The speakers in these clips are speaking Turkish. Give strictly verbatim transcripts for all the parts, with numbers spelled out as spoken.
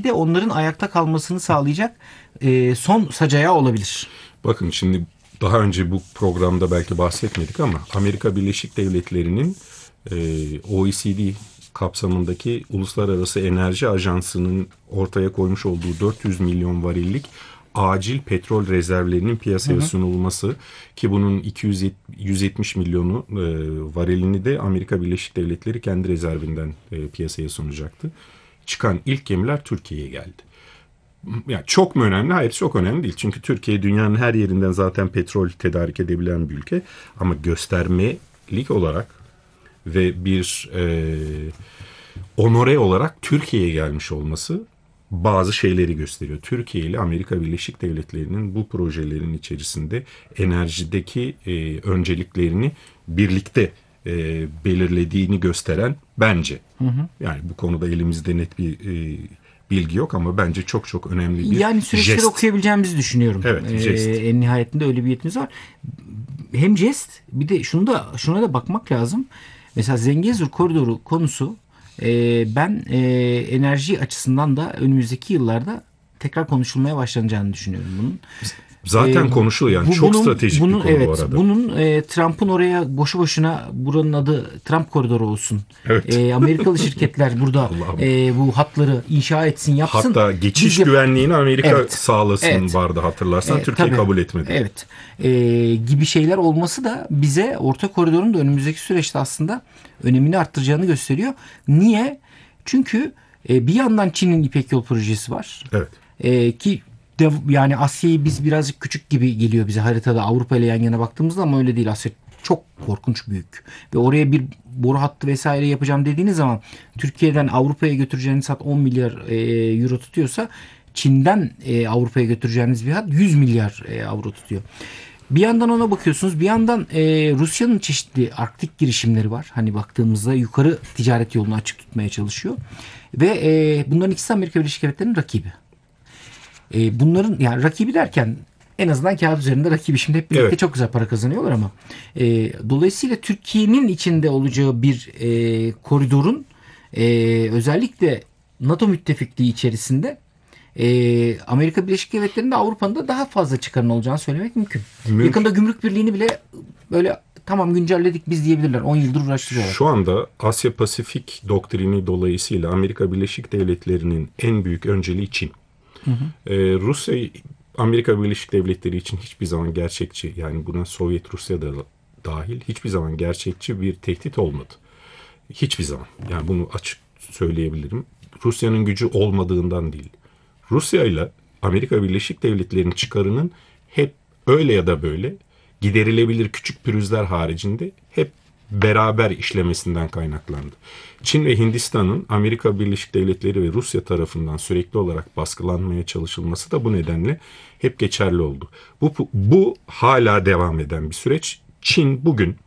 de onların ayakta kalmasını sağlayacak e, son sac olabilir. Bakın şimdi daha önce bu programda belki bahsetmedik ama Amerika Birleşik Devletleri'nin e, O E C D kapsamındaki Uluslararası Enerji Ajansı'nın ortaya koymuş olduğu dört yüz milyon varillik acil petrol rezervlerinin piyasaya hı hı. sunulması ki bunun iki yüz yüz yetmiş milyonu e, varilini de Amerika Birleşik Devletleri kendi rezervinden e, piyasaya sunacaktı. Çıkan ilk gemiler Türkiye'ye geldi. Yani çok mu önemli? Hayır, çok önemli değil. Çünkü Türkiye dünyanın her yerinden zaten petrol tedarik edebilen bir ülke. Ama göstermelik olarak ve bir e, onore olarak Türkiye'ye gelmiş olması bazı şeyleri gösteriyor. Türkiye ile Amerika Birleşik Devletleri'nin bu projelerin içerisinde enerjideki e, önceliklerini birlikte e, belirlediğini gösteren bence. Hı hı. Yani bu konuda elimizde net bir e, bilgi yok ama bence çok çok önemli bir yani süreçleri jest. okuyabileceğimizi düşünüyorum. Evet, jest. Ee, en nihayetinde öyle bir yetimiz var. Hem jest, bir de şunu da şuna da bakmak lazım. Mesela Zengezur koridoru konusu e, ben e, enerji açısından da önümüzdeki yıllarda tekrar konuşulmaya başlanacağını düşünüyorum bunun. Zaten ee, konuşuluyor yani bu, çok bunun, stratejik bunun, bir konu evet, bu arada. Bunun e, Trump'ın oraya boşu boşuna buranın adı Trump koridoru olsun. Evet. E, Amerikalı şirketler burada e, bu hatları inşa etsin, yapsın. Hatta geçiş yap- güvenliğini Amerika evet. sağlasın evet. vardı hatırlarsan. E, Türkiye tabii. kabul etmedi. Evet. E, gibi şeyler olması da bize Orta Koridor'un da önümüzdeki süreçte aslında önemini arttıracağını gösteriyor. Niye? Çünkü e, bir yandan Çin'in İpek Yol projesi var. Evet. E, ki de, yani Asya'yı biz birazcık küçük gibi geliyor bize haritada Avrupa ile yan yana baktığımızda ama öyle değil. Asya çok korkunç büyük. Ve oraya bir boru hattı vesaire yapacağım dediğiniz zaman Türkiye'den Avrupa'ya götüreceğiniz hat on milyar e, euro tutuyorsa Çin'den e, Avrupa'ya götüreceğiniz bir hat yüz milyar e, avro tutuyor. Bir yandan ona bakıyorsunuz. Bir yandan e, Rusya'nın çeşitli Arktik girişimleri var. Hani baktığımızda yukarı ticaret yolunu açık tutmaya çalışıyor. Ve e, bunların ikisi Amerika Birleşik Devletleri'nin rakibi. E, bunların yani rakibi derken en azından kağıt üzerinde rakibi. Şimdi hep birlikte evet. çok güzel para kazanıyorlar ama e, dolayısıyla Türkiye'nin içinde olacağı bir e, koridorun e, özellikle NATO müttefikliği içerisinde e, Amerika Birleşik Devletleri'nde Avrupa'nın da daha fazla çıkarın olacağını söylemek mümkün. mümkün. Yakında gümrük birliğini bile böyle tamam güncelledik biz diyebilirler. on yıldır uğraştırıyorlar. Şu anda Asya Pasifik doktrini dolayısıyla Amerika Birleşik Devletleri'nin en büyük önceliği Çin. Hı hı. Ee, Rusya Amerika Birleşik Devletleri için hiçbir zaman gerçekçi, yani buna Sovyet Rusya da dahil, hiçbir zaman gerçekçi bir tehdit olmadı. Hiçbir zaman. Yani bunu açık söyleyebilirim. Rusya'nın gücü olmadığından değil. Rusya ile Amerika Birleşik Devletleri'nin çıkarının hep öyle ya da böyle giderilebilir küçük pürüzler haricinde hep beraber işlemesinden kaynaklandı. Çin ve Hindistan'ın Amerika Birleşik Devletleri ve Rusya tarafından sürekli olarak baskılanmaya çalışılması da bu nedenle hep geçerli oldu. Bu, bu hala devam eden bir süreç. Çin bugün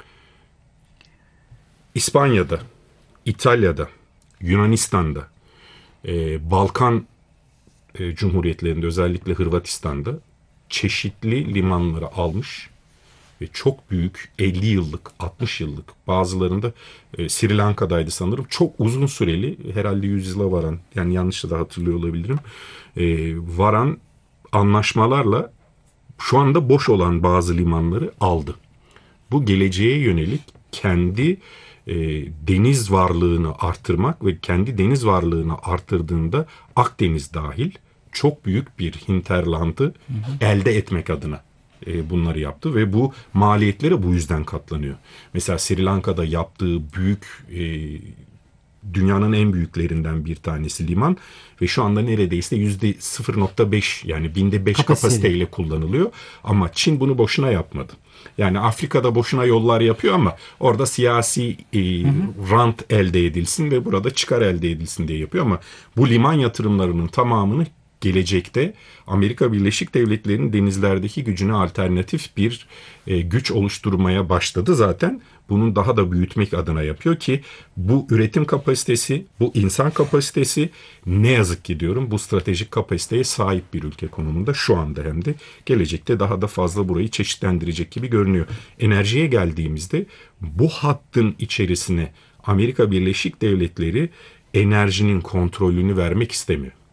İspanya'da, İtalya'da, Yunanistan'da, e, Balkan e, Cumhuriyetlerinde, özellikle Hırvatistan'da çeşitli limanları almış ve çok büyük elli yıllık, altmış yıllık, bazılarında e, Sri Lanka'daydı sanırım, çok uzun süreli, herhalde yüz yıla varan, yani yanlış da hatırlıyor olabilirim, e, varan anlaşmalarla şu anda boş olan bazı limanları aldı. Bu geleceğe yönelik kendi e, deniz varlığını artırmak ve kendi deniz varlığını artırdığında Akdeniz dahil çok büyük bir hinterlandı hı hı. elde etmek adına e, bunları yaptı ve bu maliyetlere bu yüzden katlanıyor. Mesela Sri Lanka'da yaptığı büyük, e, dünyanın en büyüklerinden bir tanesi liman ve şu anda neredeyse yüzde sıfır nokta beş, yani binde beş kapasiteyle kullanılıyor. Ama Çin bunu boşuna yapmadı. Yani Afrika'da boşuna yollar yapıyor ama orada siyasi e, hı hı. rant elde edilsin ve burada çıkar elde edilsin diye yapıyor ama bu liman yatırımlarının tamamını gelecekte Amerika Birleşik Devletleri'nin denizlerdeki gücüne alternatif bir e, güç oluşturmaya başladı zaten. Bunun daha da büyütmek adına yapıyor ki bu üretim kapasitesi, bu insan kapasitesi ne yazık ki diyorum bu stratejik kapasiteye sahip bir ülke konumunda şu anda, hem de gelecekte daha da fazla burayı çeşitlendirecek gibi görünüyor. Enerjiye geldiğimizde bu hattın içerisine Amerika Birleşik Devletleri enerjinin kontrolünü vermek istemiyor.